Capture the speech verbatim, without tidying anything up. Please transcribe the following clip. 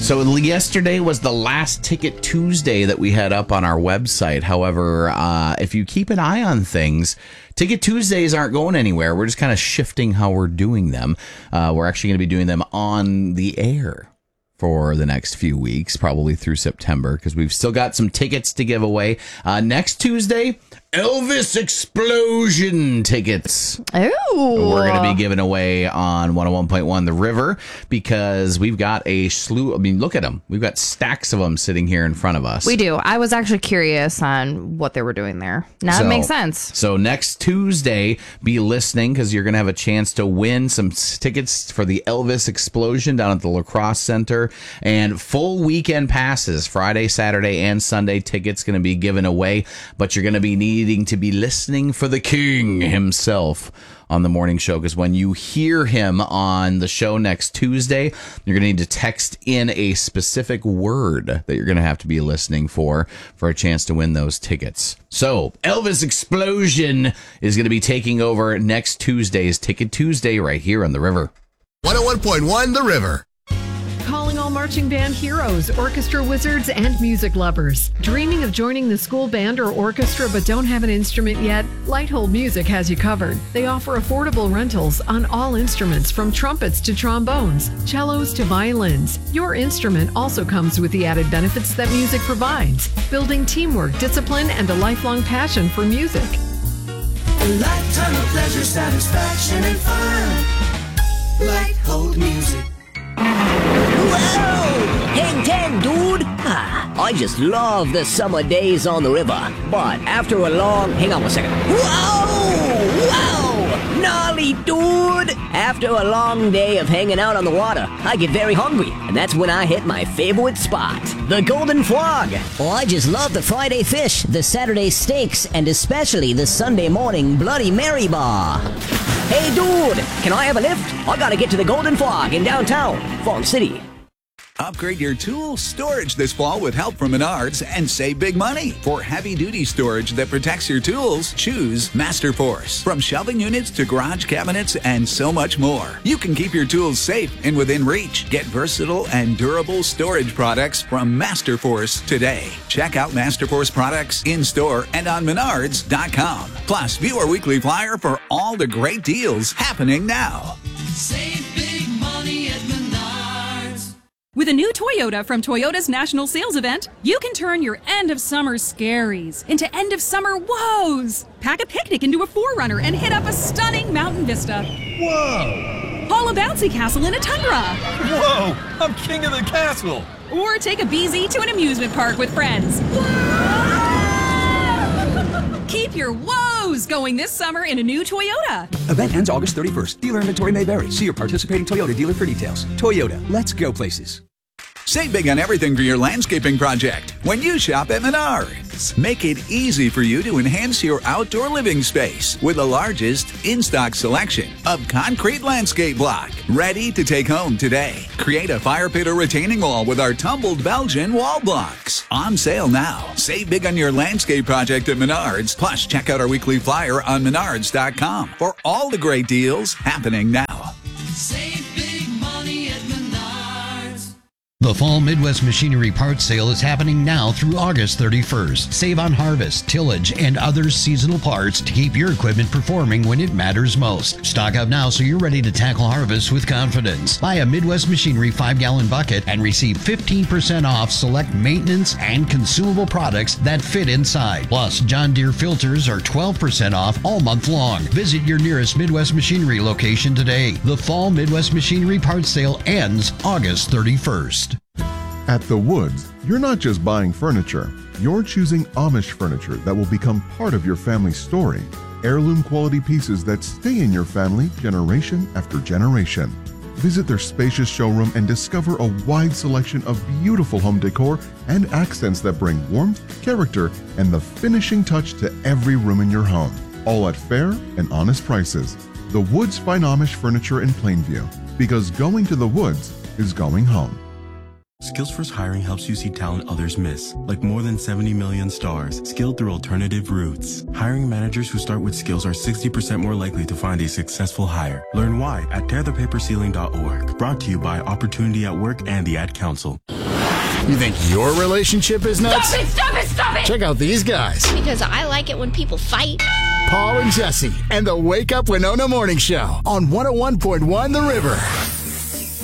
So yesterday was the last Ticket Tuesday that we had up on our website. However, uh, if you keep an eye on things, Ticket Tuesdays aren't going anywhere. We're just kind of shifting how we're doing them. Uh, we're actually going to be doing them on the air for the next few weeks, probably through September, because we've still got some tickets to give away. Uh, next Tuesday, Elvis Explosion tickets. Ooh. We're going to be giving away on one oh one point one The River because we've got a slew. I mean, look at them. We've got stacks of them sitting here in front of us. We do. I was actually curious on what they were doing there. Now so, it makes sense. So next Tuesday, be listening because you're going to have a chance to win some tickets for the Elvis Explosion down at the La Crosse Center and full weekend passes, Friday, Saturday, and Sunday tickets going to be given away, but you're going to be needing needing to be listening for the king himself on the morning show, because when you hear him on the show next Tuesday, you're going to need to text in a specific word that you're going to have to be listening for for a chance to win those tickets. So Elvis Explosion is going to be taking over next Tuesday's Ticket Tuesday right here on The River. one oh one point one The River. Calling all marching band heroes, orchestra wizards, and music lovers. Dreaming of joining the school band or orchestra but don't have an instrument yet? Lighthold Music has you covered. They offer affordable rentals on all instruments from trumpets to trombones, cellos to violins. Your instrument also comes with the added benefits that music provides, building teamwork, discipline, and a lifelong passion for music. A lifetime of pleasure, satisfaction, and fun. Lighthold Music. Whoa! ten ten, dude! Ah, I just love the summer days on the river. But after a long... Hang on a second. Whoa! Whoa! Gnarly, dude! After a long day of hanging out on the water, I get very hungry. And that's when I hit my favorite spot, the Golden Frog. Oh, I just love the Friday fish, the Saturday steaks, and especially the Sunday morning Bloody Mary bar. Hey, dude, can I have a lift? I gotta get to the Golden Frog in downtown Fall City. Upgrade your tool storage this fall with help from Menards and save big money. For heavy-duty storage that protects your tools, choose Masterforce. From shelving units to garage cabinets and so much more. You can keep your tools safe and within reach. Get versatile and durable storage products from Masterforce today. Check out Masterforce products in-store and on Menards dot com. Plus, view our weekly flyer for all the great deals happening now. Save big money at Menards. With a new Toyota from Toyota's National Sales Event, you can turn your end-of-summer scaries into end-of-summer woes. Pack a picnic into a four runner and hit up a stunning mountain vista. Whoa! Haul a bouncy castle in a Tundra. Whoa! I'm king of the castle! Or take a B Z to an amusement park with friends. Keep your woes going this summer in a new Toyota. Event ends August thirty-first. Dealer inventory may vary. See your participating Toyota dealer for details. Toyota, let's go places. Save big on everything for your landscaping project when you shop at Menards. Make it easy for you to enhance your outdoor living space with the largest in-stock selection of concrete landscape block. Ready to take home today. Create a fire pit or retaining wall with our tumbled Belgian wall blocks. On sale now. Save big on your landscape project at Menards. Plus, check out our weekly flyer on Menards dot com for all the great deals happening now. Save big money at Menards. The Fall Midwest Machinery Parts Sale is happening now through August thirty-first. Save on harvest, tillage, and other seasonal parts to keep your equipment performing when it matters most. Stock up now so you're ready to tackle harvest with confidence. Buy a Midwest Machinery five gallon bucket and receive fifteen percent off select maintenance and consumable products that fit inside. Plus, John Deere filters are twelve percent off all month long. Visit your nearest Midwest Machinery location today. The Fall Midwest Machinery Parts Sale ends August thirty-first. At The Woods, you're not just buying furniture, you're choosing Amish furniture that will become part of your family's story. Heirloom quality pieces that stay in your family generation after generation. Visit their spacious showroom and discover a wide selection of beautiful home decor and accents that bring warmth, character, and the finishing touch to every room in your home. All at fair and honest prices. The Woods Fine Amish Furniture in Plainview. Because going to The Woods is going home. Skills First Hiring helps you see talent others miss, like more than seventy million stars, skilled through alternative routes. Hiring managers who start with skills are sixty percent more likely to find a successful hire. Learn why at tear the paper ceiling dot org. Brought to you by Opportunity at Work and the Ad Council. You think your relationship is nuts? Stop it, stop it, stop it! Check out these guys. Because I like it when people fight. Paul and Jesse and the Wake Up Winona Morning Show on one oh one point one The River.